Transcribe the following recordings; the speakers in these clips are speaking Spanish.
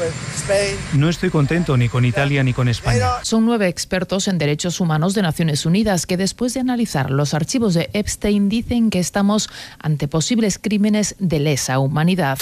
No estoy contento ni con Italia ni con España. Son 9 expertos en derechos humanos de Naciones Unidas que después de analizar los archivos de Epstein dicen que estamos ante posibles crímenes de lesa humanidad.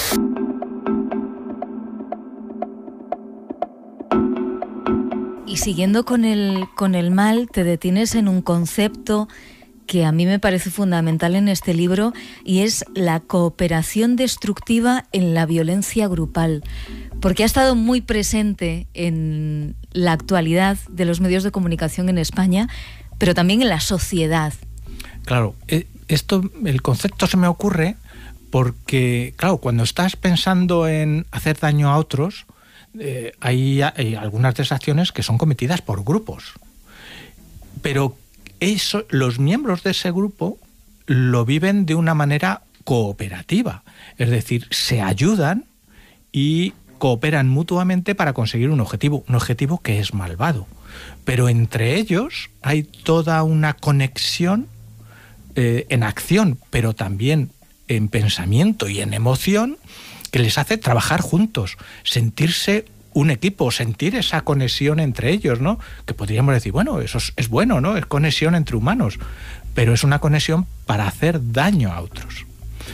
Y siguiendo con el mal, te detienes en un concepto que a mí me parece fundamental en este libro, y es la cooperación destructiva en la violencia grupal, porque ha estado muy presente en la actualidad de los medios de comunicación en España, pero también en la sociedad. Claro, el concepto se me ocurre porque, claro, cuando estás pensando en hacer daño a otros, hay algunas de esas acciones que son cometidas por grupos, pero los miembros de ese grupo lo viven de una manera cooperativa, es decir, se ayudan y cooperan mutuamente para conseguir un objetivo que es malvado, pero entre ellos hay toda una conexión en acción, pero también en pensamiento y en emoción, que les hace trabajar juntos, sentirse un equipo, sentir esa conexión entre ellos, ¿no? Que podríamos decir, bueno, eso es bueno, ¿no? Es conexión entre humanos, pero es una conexión para hacer daño a otros.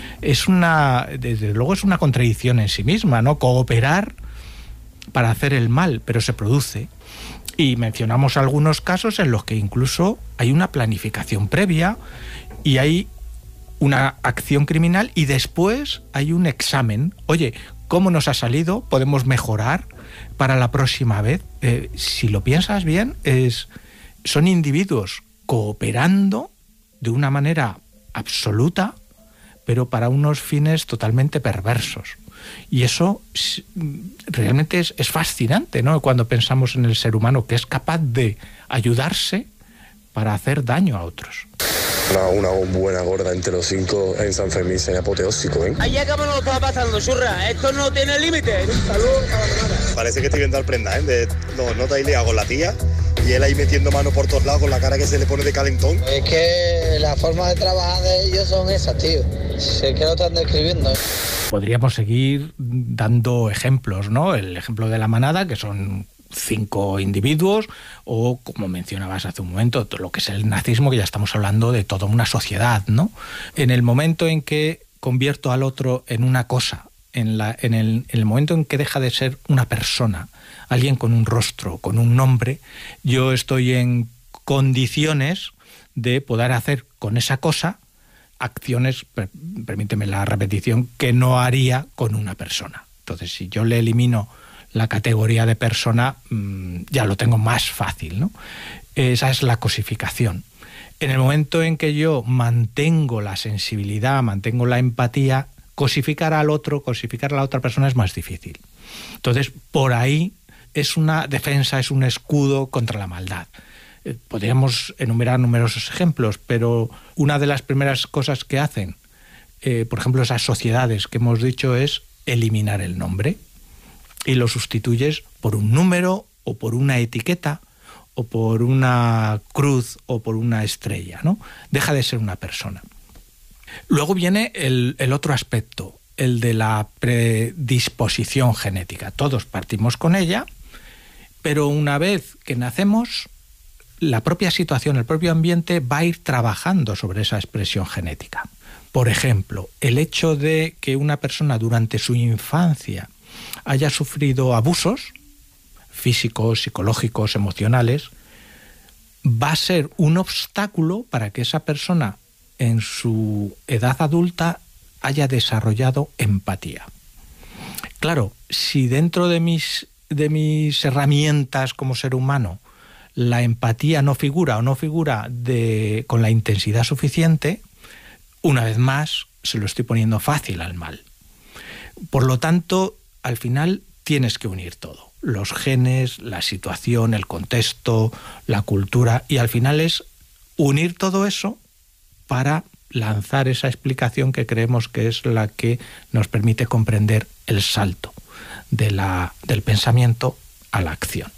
Desde luego es una contradicción en sí misma, ¿no? Cooperar para hacer el mal, pero se produce. Y mencionamos algunos casos en los que incluso hay una planificación previa y hay una acción criminal y después hay un examen. Oye, ¿cómo nos ha salido? ¿Podemos mejorar para la próxima vez? Si lo piensas bien, son individuos cooperando de una manera absoluta, pero para unos fines totalmente perversos. Y eso realmente es fascinante, ¿no? Cuando pensamos en el ser humano, que es capaz de ayudarse para hacer daño a otros. Una buena gorda entre los 5 en San Fermín sería apoteósico, ¿eh? Allá que me lo estaba pasando, churra. Esto no tiene límite. Parece que estoy viendo al Prenda, ¿eh? No te has liado con la tía y él ahí metiendo mano por todos lados con la cara que se le pone de calentón. Es que la forma de trabajar de ellos son esas, tío. Sé que lo están describiendo, ¿eh? Podríamos seguir dando ejemplos, ¿no? El ejemplo de la manada, que son 5 individuos, o como mencionabas hace un momento, lo que es el nazismo, que ya estamos hablando de toda una sociedad, ¿no? En el momento en que convierto al otro en una cosa, en el momento en que deja de ser una persona, alguien con un rostro, con un nombre, yo estoy en condiciones de poder hacer con esa cosa acciones, permíteme la repetición, que no haría con una persona. Entonces, si yo le elimino la categoría de persona, ya lo tengo más fácil, ¿no? Esa es la cosificación. En el momento en que yo mantengo la sensibilidad, mantengo la empatía, cosificar al otro, cosificar a la otra persona es más difícil. Entonces, por ahí es una defensa, es un escudo contra la maldad. Podríamos enumerar numerosos ejemplos, pero una de las primeras cosas que hacen, por ejemplo, esas sociedades que hemos dicho, es eliminar el nombre y lo sustituyes por un número o por una etiqueta o por una cruz o por una estrella, ¿no? Deja de ser una persona. Luego viene el otro aspecto, el de la predisposición genética. Todos partimos con ella, pero una vez que nacemos, la propia situación, el propio ambiente va a ir trabajando sobre esa expresión genética. Por ejemplo, el hecho de que una persona durante su infancia haya sufrido abusos físicos, psicológicos, emocionales, va a ser un obstáculo para que esa persona en su edad adulta haya desarrollado empatía. Claro, si dentro de mis herramientas como ser humano la empatía no figura con la intensidad suficiente, una vez más se lo estoy poniendo fácil al mal. Por lo tanto, al final tienes que unir todo. Los genes, la situación, el contexto, la cultura, y al final es unir todo eso para lanzar esa explicación que creemos que es la que nos permite comprender el salto del pensamiento a la acción.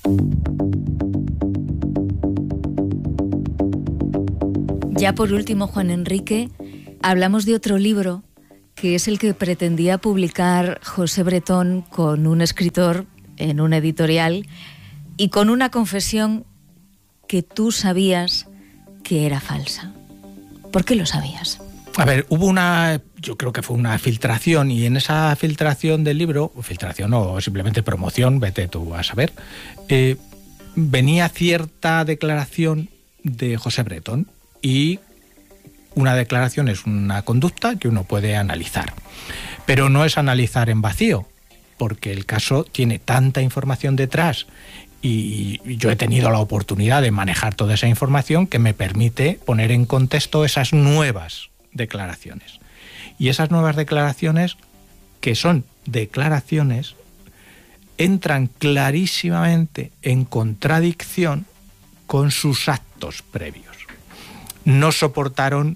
Ya por último, Juan Enrique, hablamos de otro libro que es el que pretendía publicar José Bretón con un escritor en una editorial y con una confesión que tú sabías que era falsa. ¿Por qué lo sabías? A ver, yo creo que fue una filtración, y en esa filtración del libro, filtración o simplemente promoción, vete tú a saber, venía cierta declaración de José Bretón, y una declaración es una conducta que uno puede analizar, pero no es analizar en vacío, porque el caso tiene tanta información detrás y yo he tenido la oportunidad de manejar toda esa información que me permite poner en contexto esas nuevas declaraciones. Y esas nuevas declaraciones, que son declaraciones, entran clarísimamente en contradicción con sus actos previos. No soportaron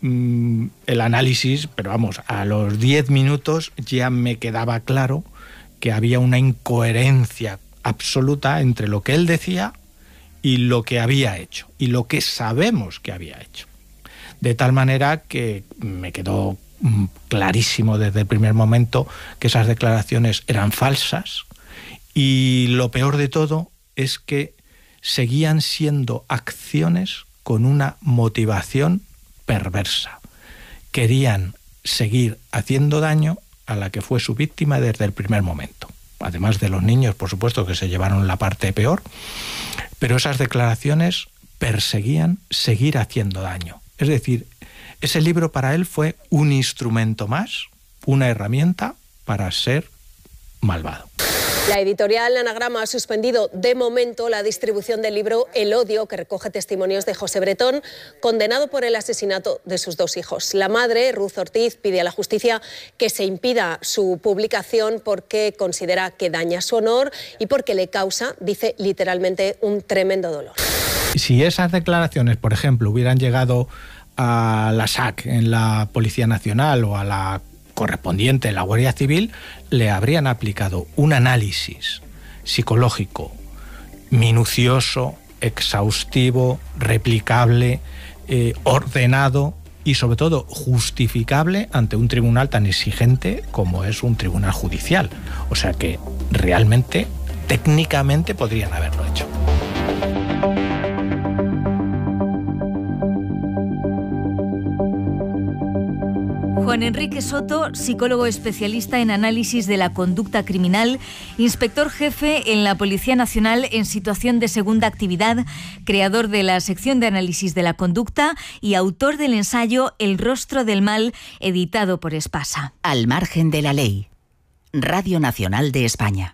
el análisis, pero vamos, a los 10 minutos ya me quedaba claro que había una incoherencia absoluta entre lo que él decía y lo que había hecho, y lo que sabemos que había hecho. De tal manera que me quedó clarísimo desde el primer momento que esas declaraciones eran falsas, y lo peor de todo es que seguían siendo acciones con una motivación perversa. Querían seguir haciendo daño a la que fue su víctima desde el primer momento. Además de los niños, por supuesto, que se llevaron la parte peor, pero esas declaraciones perseguían seguir haciendo daño. Es decir, ese libro para él fue un instrumento más, una herramienta para ser malvado. La editorial Anagrama ha suspendido de momento la distribución del libro El odio, que recoge testimonios de José Bretón, condenado por el asesinato de sus 2 hijos. La madre, Ruth Ortiz, pide a la justicia que se impida su publicación porque considera que daña su honor y porque le causa, dice literalmente, un tremendo dolor. Si esas declaraciones, por ejemplo, hubieran llegado a la SAC en la Policía Nacional o a la correspondiente en la Guardia Civil, le habrían aplicado un análisis psicológico minucioso, exhaustivo, replicable, ordenado y sobre todo justificable ante un tribunal tan exigente como es un tribunal judicial. O sea que realmente, técnicamente, podrían haberlo hecho. Juan Enrique Soto, psicólogo especialista en análisis de la conducta criminal, inspector jefe en la Policía Nacional en situación de segunda actividad, creador de la sección de análisis de la conducta y autor del ensayo El rostro del mal, editado por Espasa. Al margen de la ley. Radio Nacional de España.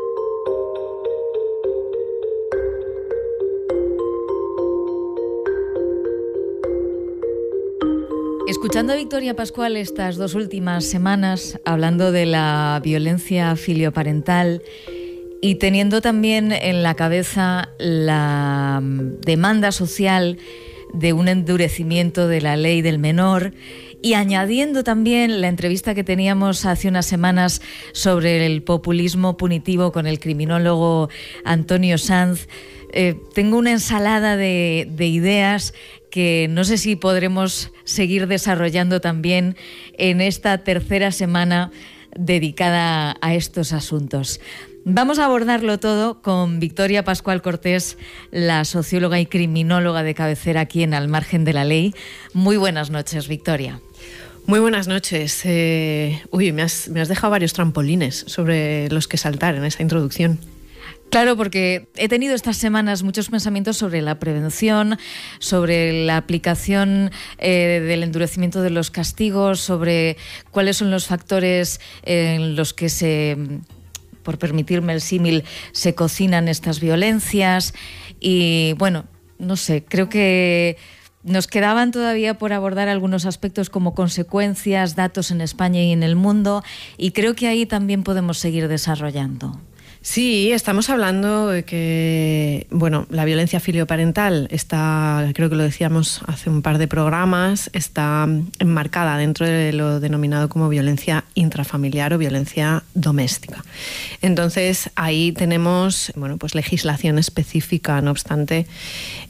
Escuchando a Victoria Pascual estas 2 últimas semanas, hablando de la violencia filioparental y teniendo también en la cabeza la demanda social de un endurecimiento de la ley del menor, y añadiendo también la entrevista que teníamos hace unas semanas sobre el populismo punitivo con el criminólogo Antonio Sanz, tengo una ensalada de ideas que no sé si podremos seguir desarrollando también en esta tercera semana dedicada a estos asuntos. Vamos a abordarlo todo con Victoria Pascual Cortés, la socióloga y criminóloga de cabecera aquí en Al margen de la ley. Muy buenas noches, Victoria. Muy buenas noches. Me has dejado varios trampolines sobre los que saltar en esa introducción. Claro, porque he tenido estas semanas muchos pensamientos sobre la prevención, sobre la aplicación del endurecimiento de los castigos, sobre cuáles son los factores en los que por permitirme el símil, se cocinan estas violencias. Y bueno, no sé, creo que nos quedaban todavía por abordar algunos aspectos como consecuencias, datos en España y en el mundo, y creo que ahí también podemos seguir desarrollando. Sí, estamos hablando de que, la violencia filioparental está, creo que lo decíamos hace un par de programas, está enmarcada dentro de lo denominado como violencia intrafamiliar o violencia doméstica. Entonces, ahí tenemos, legislación específica, no obstante,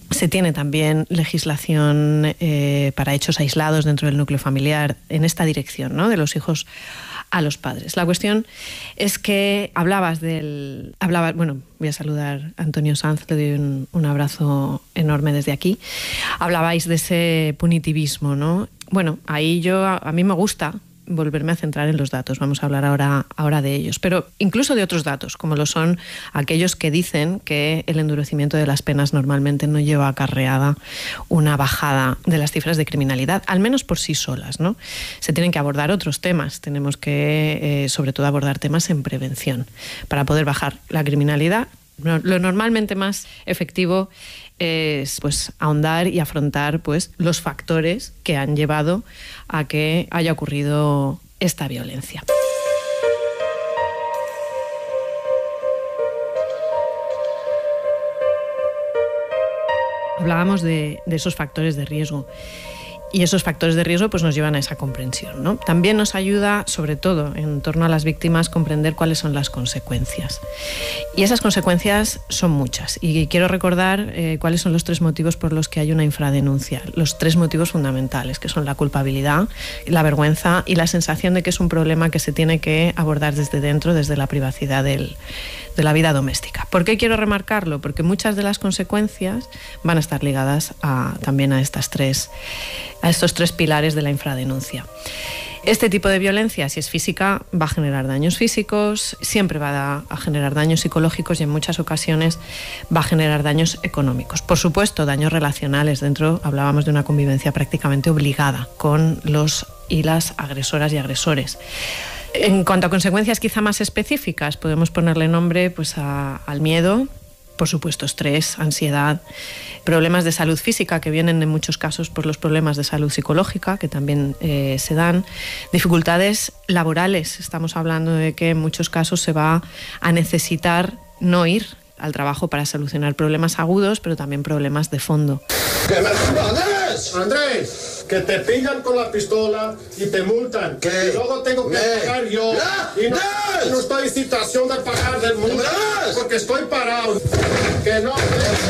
Se tiene también legislación para hechos aislados dentro del núcleo familiar en esta dirección, ¿no? De los hijos a los padres. La cuestión es que bueno, voy a saludar a Antonio Sanz, le doy un abrazo enorme desde aquí. Hablabais de ese punitivismo, ¿no? Bueno, ahí a mí me gusta volverme a centrar en los datos. Vamos a hablar ahora de ellos, pero incluso de otros datos, como lo son aquellos que dicen que el endurecimiento de las penas normalmente no lleva acarreada una bajada de las cifras de criminalidad, al menos por sí solas, ¿no? Se tienen que abordar otros temas. Tenemos que, sobre todo, abordar temas en prevención para poder bajar la criminalidad. Lo normalmente más efectivo es pues ahondar y afrontar pues los factores que han llevado a que haya ocurrido esta violencia. Hablábamos de esos factores de riesgo. Y esos factores de riesgo pues nos llevan a esa comprensión, ¿no? También nos ayuda, sobre todo en torno a las víctimas, comprender cuáles son las consecuencias. Y esas consecuencias son muchas. Y quiero recordar cuáles son los 3 motivos por los que hay una infradenuncia. Los 3 motivos fundamentales, que son la culpabilidad, la vergüenza y la sensación de que es un problema que se tiene que abordar desde dentro, desde la privacidad de la vida doméstica. ¿Por qué quiero remarcarlo? Porque muchas de las consecuencias van a estar ligadas también a estos 3 pilares de la infradenuncia. Este tipo de violencia, si es física, va a generar daños físicos, siempre va a generar daños psicológicos y en muchas ocasiones va a generar daños económicos. Por supuesto, daños relacionales. Hablábamos de una convivencia prácticamente obligada con los y las agresoras y agresores. En cuanto a consecuencias quizá más específicas, podemos ponerle nombre pues, al miedo, por supuesto estrés, ansiedad, problemas de salud física que vienen en muchos casos por los problemas de salud psicológica que también se dan, dificultades laborales. Estamos hablando de que en muchos casos se va a necesitar no ir al trabajo para solucionar problemas agudos, pero también problemas de fondo. Andrés, que te pillan con la pistola y te multan. Y luego tengo que pagar yo. Y no estoy en situación de pagar del multa porque estoy parado. Que no.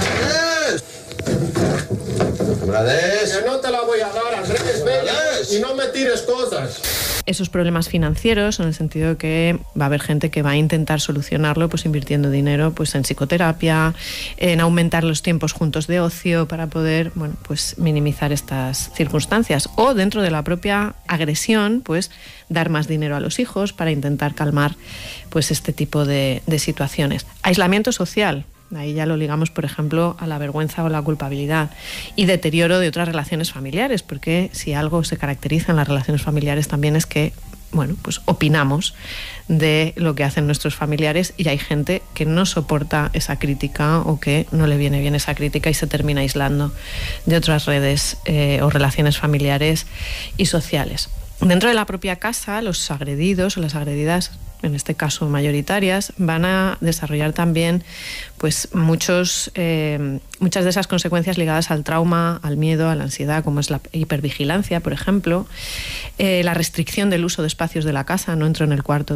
Que no te la voy a dar, Andrés. Ven y no me tires cosas. Esos problemas financieros, en el sentido de que va a haber gente que va a intentar solucionarlo pues invirtiendo dinero pues en psicoterapia, en aumentar los tiempos juntos de ocio para poder pues minimizar estas circunstancias, o dentro de la propia agresión pues dar más dinero a los hijos para intentar calmar pues este tipo de situaciones. Aislamiento social. Ahí ya lo ligamos, por ejemplo, a la vergüenza o la culpabilidad, y deterioro de otras relaciones familiares, porque si algo se caracteriza en las relaciones familiares también es que, pues opinamos de lo que hacen nuestros familiares y hay gente que no soporta esa crítica o que no le viene bien esa crítica y se termina aislando de otras redes o relaciones familiares y sociales. Dentro de la propia casa, los agredidos o las agredidas, en este caso mayoritarias, van a desarrollar también pues muchas de esas consecuencias ligadas al trauma, al miedo, a la ansiedad, como es la hipervigilancia, por ejemplo, la restricción del uso de espacios de la casa, no entro en el cuarto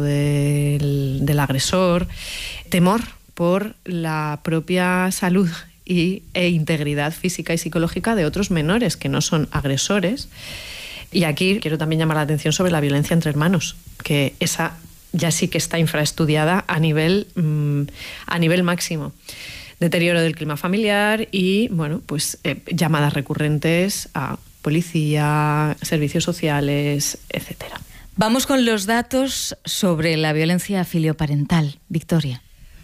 del agresor, temor por la propia salud e integridad física y psicológica de otros menores que no son agresores. Y aquí quiero también llamar la atención sobre la violencia entre hermanos, que esa ya sí que está infraestudiada a nivel máximo. Deterioro del clima familiar y llamadas recurrentes a policía, servicios sociales, etcétera. Vamos con los datos sobre la violencia filioparental. Victoria.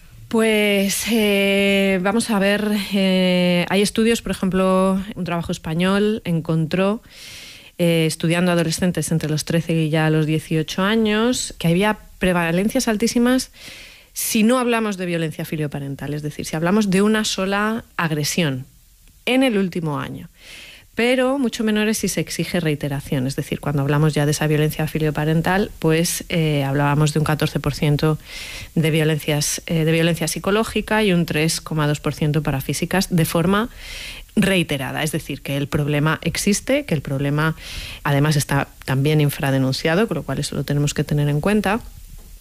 Pues vamos a ver, hay estudios, por ejemplo, un trabajo español encontró, estudiando adolescentes entre los 13 y ya los 18 años, que había prevalencias altísimas si no hablamos de violencia filioparental, es decir, si hablamos de una sola agresión en el último año, pero mucho menores si se exige reiteración, es decir, cuando hablamos ya de esa violencia filioparental, pues hablábamos de un 14% de violencia psicológica y un 3,2% para físicas de forma reiterada, es decir, que el problema existe, que el problema además está también infradenunciado, con lo cual eso lo tenemos que tener en cuenta.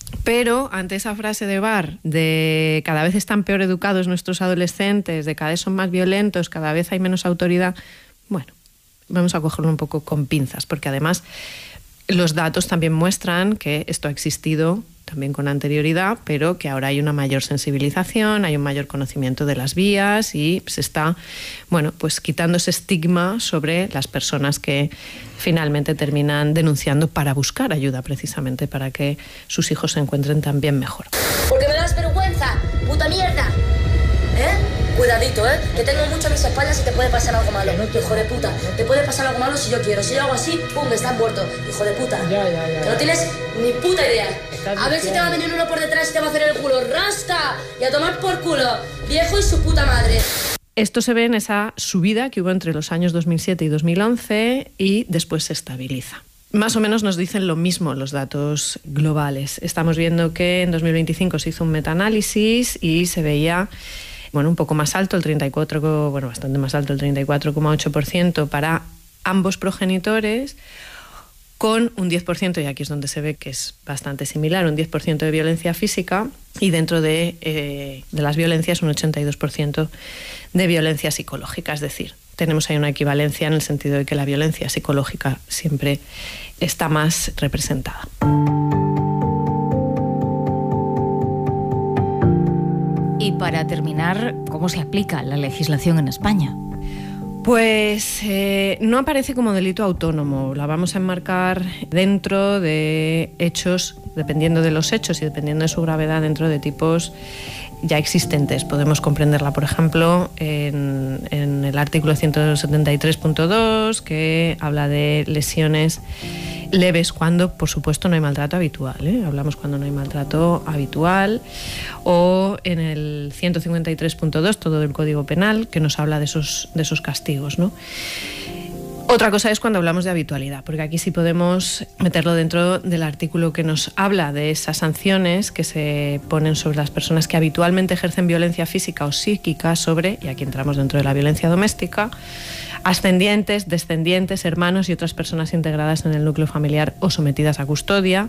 Pero ante esa frase de Barr de cada vez están peor educados nuestros adolescentes, de cada vez son más violentos, cada vez hay menos autoridad, bueno, vamos a cogerlo un poco con pinzas, porque además los datos también muestran que esto ha existido también con anterioridad, pero que ahora hay una mayor sensibilización, hay un mayor conocimiento de las vías y se está, bueno, pues quitando ese estigma sobre las personas que finalmente terminan denunciando para buscar ayuda, precisamente para que sus hijos se encuentren también mejor. Porque me das vergüenza, puta mierda. Cuidadito, que tengo mucho a mis espaldas y te puede pasar algo malo. Hijo de puta, te puede pasar algo malo si yo quiero. Si yo hago así, pum, estás muerto. Hijo de puta. Que no tienes ni puta idea. A ver si te va a venir uno por detrás y te va a hacer el culo. ¡Rasca! Y a tomar por culo. Viejo y su puta madre. Esto se ve en esa subida que hubo entre los años 2007 y 2011 y después se estabiliza. Más o menos nos dicen lo mismo los datos globales. Estamos viendo que en 2025 se hizo un metaanálisis y se veía, bueno, un poco más alto, bastante más alto, el 34,8% para ambos progenitores, con un 10%, y aquí es donde se ve que es bastante similar, un 10% de violencia física, y dentro de las violencias un 82% de violencia psicológica. Es decir, tenemos ahí una equivalencia en el sentido de que la violencia psicológica siempre está más representada. Y para terminar, ¿cómo se aplica la legislación en España? Pues no aparece como delito autónomo, la vamos a enmarcar dentro de hechos, dependiendo de los hechos y dependiendo de su gravedad, dentro de tipos ya existentes. Podemos comprenderla, por ejemplo, en el artículo 173.2, que habla de lesiones leves cuando, por supuesto, no hay maltrato habitual, hablamos cuando no hay maltrato habitual, o en el 153.2, todo el Código Penal, que nos habla de esos castigos, ¿no? Otra cosa es cuando hablamos de habitualidad, porque aquí sí podemos meterlo dentro del artículo que nos habla de esas sanciones que se ponen sobre las personas que habitualmente ejercen violencia física o psíquica sobre, y aquí entramos dentro de la violencia doméstica, ascendientes, descendientes, hermanos y otras personas integradas en el núcleo familiar o sometidas a custodia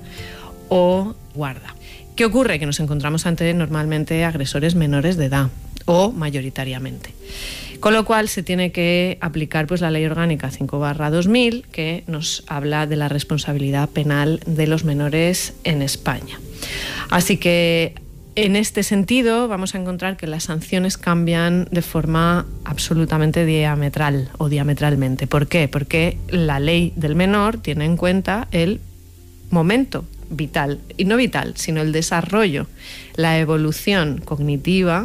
o guarda. ¿Qué ocurre? Que nos encontramos ante normalmente agresores menores de edad o mayoritariamente. Con lo cual se tiene que aplicar pues la Ley Orgánica 5/2000, que nos habla de la responsabilidad penal de los menores en España. Así que en este sentido vamos a encontrar que las sanciones cambian de forma absolutamente diametral o diametralmente. ¿Por qué? Porque la ley del menor tiene en cuenta el momento vital, y no vital, sino el desarrollo, la evolución cognitiva,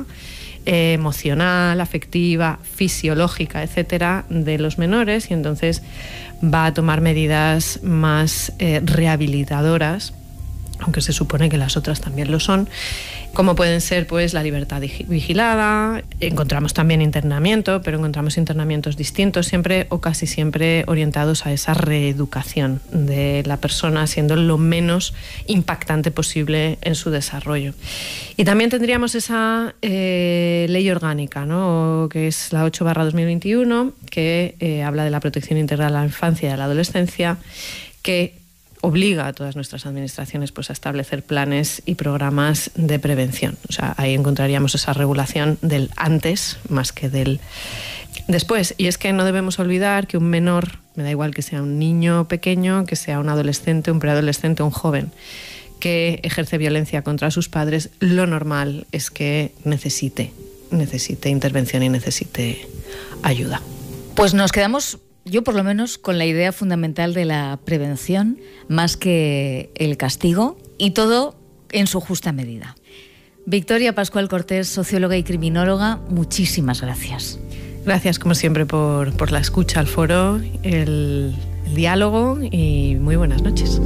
emocional, afectiva, fisiológica, etcétera, de los menores, y entonces va a tomar medidas más rehabilitadoras, aunque se supone que las otras también lo son, como pueden ser pues la libertad vigilada. Encontramos también internamiento, pero encontramos internamientos distintos, siempre o casi siempre orientados a esa reeducación de la persona, siendo lo menos impactante posible en su desarrollo. Y también tendríamos esa ley orgánica, ¿no?, que es la 8/2021, que habla de la protección integral a la infancia y a la adolescencia, que obliga a todas nuestras administraciones pues a establecer planes y programas de prevención. O sea, ahí encontraríamos esa regulación del antes más que del después. Y es que no debemos olvidar que un menor, me da igual que sea un niño pequeño, que sea un adolescente, un preadolescente, un joven, que ejerce violencia contra sus padres, lo normal es que necesite intervención y necesite ayuda. Pues nos quedamos, yo por lo menos, con la idea fundamental de la prevención más que el castigo, y todo en su justa medida. Victoria Pascual Cortés, socióloga y criminóloga, muchísimas gracias. Gracias, como siempre, por la escucha al foro, el diálogo, y muy buenas noches.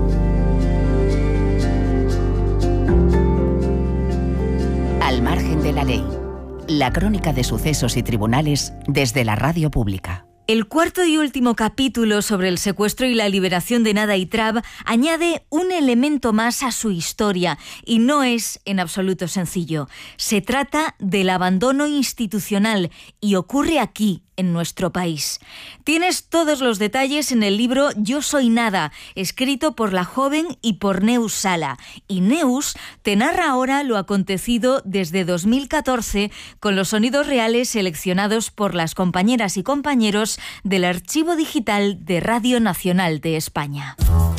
Al margen de la ley, la crónica de sucesos y tribunales desde la radio pública. El cuarto y último capítulo sobre el secuestro y la liberación de Nada y Trab añade un elemento más a su historia, y no es en absoluto sencillo. Se trata del abandono institucional y ocurre aquí, en nuestro país. Tienes todos los detalles en el libro Yo soy nada, escrito por la joven y por Neus Sala. Y Neus te narra ahora lo acontecido desde 2014 con los sonidos reales seleccionados por las compañeras y compañeros del Archivo Digital de Radio Nacional de España.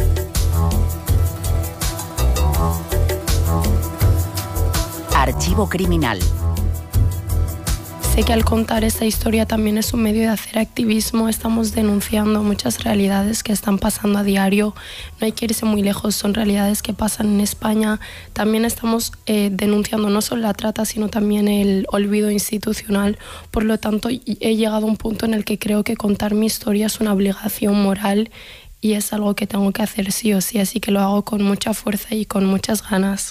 Archivo Criminal. Sé que al contar esta historia también es un medio de hacer activismo. Estamos denunciando muchas realidades que están pasando a diario. No hay que irse muy lejos, son realidades que pasan en España. También estamos denunciando no solo la trata, sino también el olvido institucional. Por lo tanto, he llegado a un punto en el que creo que contar mi historia es una obligación moral y es algo que tengo que hacer sí o sí, así que lo hago con mucha fuerza y con muchas ganas.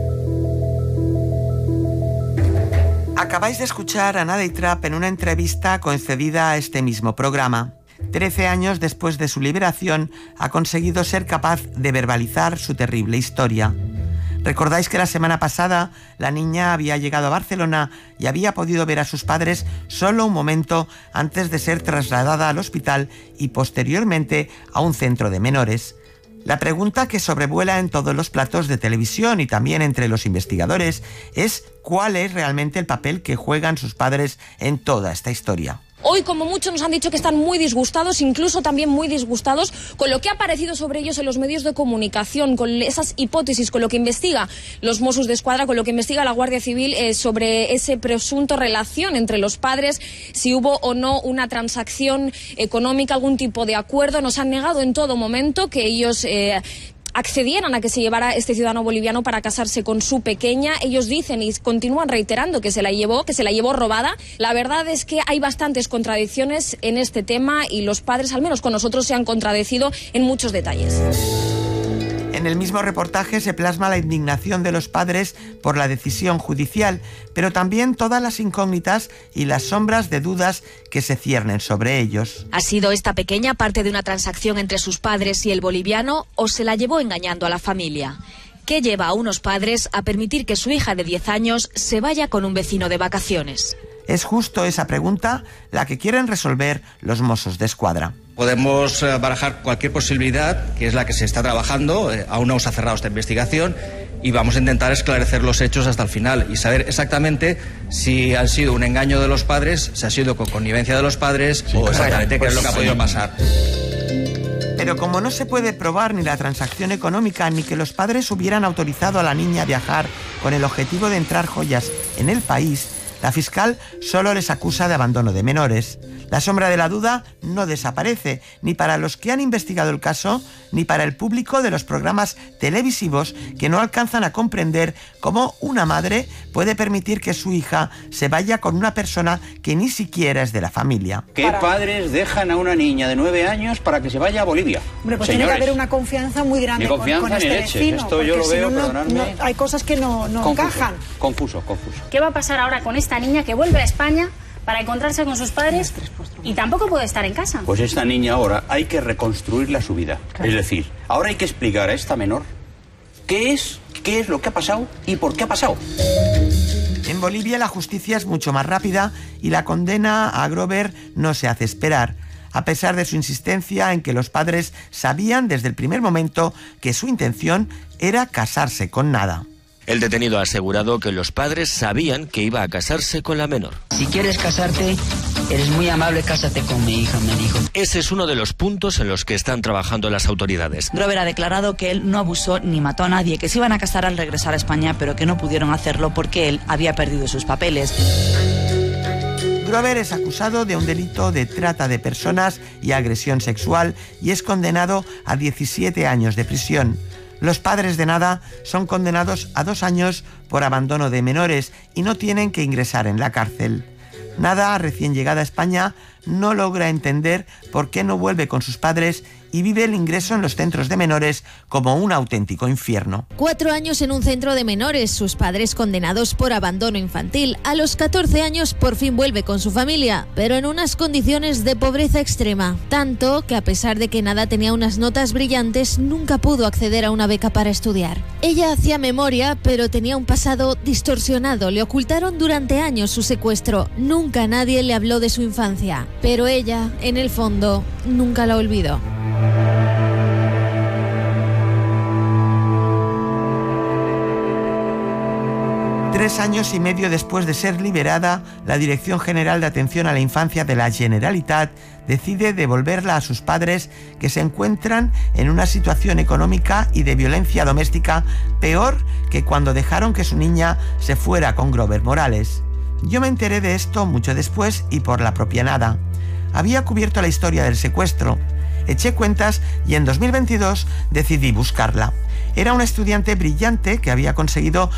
Acabáis de escuchar a Nada y Trap en una entrevista concedida a este mismo programa. 13 años después de su liberación, ha conseguido ser capaz de verbalizar su terrible historia. ¿Recordáis que la semana pasada la niña había llegado a Barcelona y había podido ver a sus padres solo un momento antes de ser trasladada al hospital y posteriormente a un centro de menores? La pregunta que sobrevuela en todos los platos de televisión y también entre los investigadores es ¿cuál es realmente el papel que juegan sus padres en toda esta historia? Hoy, como muchos, nos han dicho que están muy disgustados, incluso también muy disgustados con lo que ha aparecido sobre ellos en los medios de comunicación, con esas hipótesis, con lo que investiga los Mossos d'Esquadra, con lo que investiga la Guardia Civil sobre ese presunto relación entre los padres, si hubo o no una transacción económica, algún tipo de acuerdo. Nos han negado en todo momento que ellos accedieran a que se llevara este ciudadano boliviano para casarse con su pequeña. Ellos dicen y continúan reiterando que se la llevó robada. La verdad es que hay bastantes contradicciones en este tema y los padres, al menos con nosotros, se han contradecido en muchos detalles. En el mismo reportaje se plasma la indignación de los padres por la decisión judicial, pero también todas las incógnitas y las sombras de dudas que se ciernen sobre ellos. ¿Ha sido esta pequeña parte de una transacción entre sus padres y el boliviano o se la llevó engañando a la familia? ¿Qué lleva a unos padres a permitir que su hija de 10 años se vaya con un vecino de vacaciones? Es justo esa pregunta la que quieren resolver los Mossos d'Esquadra. Podemos barajar cualquier posibilidad, que es la que se está trabajando. Aún no se ha cerrado esta investigación y vamos a intentar esclarecer los hechos hasta el final y saber exactamente si han sido un engaño de los padres, si ha sido con connivencia de los padres o exactamente qué es lo que ha podido pasar. Pero como no se puede probar ni la transacción económica ni que los padres hubieran autorizado a la niña a viajar con el objetivo de entrar joyas en el país, la fiscal solo les acusa de abandono de menores. La sombra de la duda no desaparece, ni para los que han investigado el caso, ni para el público de los programas televisivos que no alcanzan a comprender cómo una madre puede permitir que su hija se vaya con una persona que ni siquiera es de la familia. ¿Qué padres dejan a una niña de 9 años para que se vaya a Bolivia? Hombre, pues señores, tiene que haber una confianza muy grande con este vecino. Esto yo lo veo, perdonadme. Hay cosas que no encajan. Confuso. ¿Qué va a pasar ahora con esta niña que vuelve a España para encontrarse con sus padres y tampoco puede estar en casa? Pues esta niña ahora hay que reconstruirle su vida. Claro. Es decir, ahora hay que explicar a esta menor qué es lo que ha pasado y por qué ha pasado. En Bolivia la justicia es mucho más rápida y la condena a Grover no se hace esperar, a pesar de su insistencia en que los padres sabían desde el primer momento que su intención era casarse con Nada. El detenido ha asegurado que los padres sabían que iba a casarse con la menor. Si quieres casarte, eres muy amable, cásate con mi hija, me dijo. Ese es uno de los puntos en los que están trabajando las autoridades. Grover ha declarado que él no abusó ni mató a nadie, que se iban a casar al regresar a España, pero que no pudieron hacerlo porque él había perdido sus papeles. Grover es acusado de un delito de trata de personas y agresión sexual y es condenado a 17 años de prisión. Los padres de Nada son condenados a 2 años por abandono de menores y no tienen que ingresar en la cárcel. Nada, recién llegada a España, no logra entender por qué no vuelve con sus padres y vive el ingreso en los centros de menores como un auténtico infierno. 4 años en un centro de menores, sus padres condenados por abandono infantil. A los 14 años por fin vuelve con su familia, pero en unas condiciones de pobreza extrema. Tanto que a pesar de que Nada tenía unas notas brillantes, nunca pudo acceder a una beca para estudiar. Ella hacía memoria, pero tenía un pasado distorsionado. Le ocultaron durante años su secuestro. Nunca nadie le habló de su infancia. Pero ella, en el fondo, nunca la olvidó. Tres años y medio después de ser liberada, la Dirección General de Atención a la Infancia de la Generalitat decide devolverla a sus padres, que se encuentran en una situación económica y de violencia doméstica peor que cuando dejaron que su niña se fuera con Grover Morales. Yo me enteré de esto mucho después y por la propia Nada. Había cubierto la historia del secuestro. Eché cuentas y en 2022 decidí buscarla. Era una estudiante brillante que había conseguido